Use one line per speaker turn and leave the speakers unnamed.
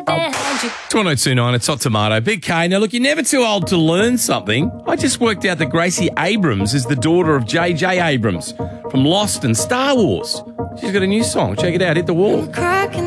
It's 1029, it's Hot Tomato. Big K. Now, look, you're never too old to learn something. I just worked out that Gracie Abrams is the daughter of J.J. Abrams from Lost and Star Wars. She's got a new song. Check it out. Hit the wall.